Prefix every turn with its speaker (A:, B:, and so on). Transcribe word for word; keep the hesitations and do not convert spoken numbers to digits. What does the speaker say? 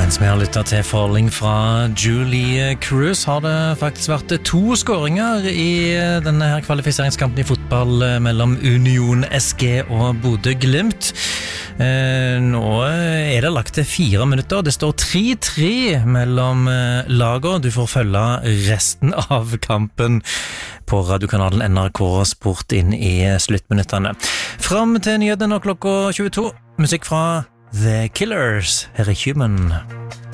A: Mens vi har lyttet til Falling fra Julie Cruz, har det faktisk vært to skåringer i denne her kvalifiseringskampen i fotball mellom Union S G og Bodø Glimt. Nå er det lagt til fire minutter. Det står tre tre mellom lager. Du får følge resten av kampen på radiokanalen N R K Sport inn i sluttminuttene. Fram til nyhetene klokka tjueto. Musikk fra The Killers, her er Human.